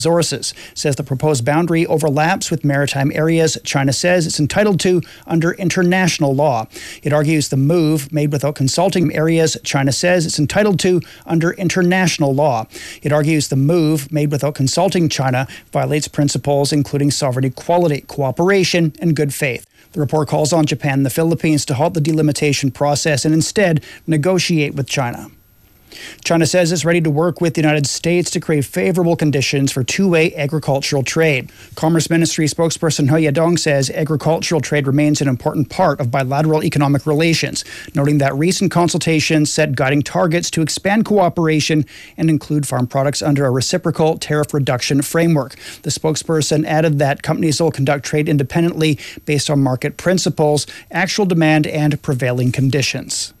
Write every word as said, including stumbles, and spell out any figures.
resources, says the proposed boundary overlaps with maritime areas China says it's entitled to under international law. It argues the move, made without consulting areas China says it's entitled to under international law. It argues the move, made without consulting China, violates principles including sovereign equality, cooperation, and good faith. The report calls on Japan and the Philippines to halt the delimitation process and instead negotiate with China. China says it's ready to work with the United States to create favorable conditions for two-way agricultural trade. Commerce Ministry spokesperson He Yadong says agricultural trade remains an important part of bilateral economic relations, noting that recent consultations set guiding targets to expand cooperation and include farm products under a reciprocal tariff reduction framework. The spokesperson added that companies will conduct trade independently based on market principles, actual demand, and prevailing conditions.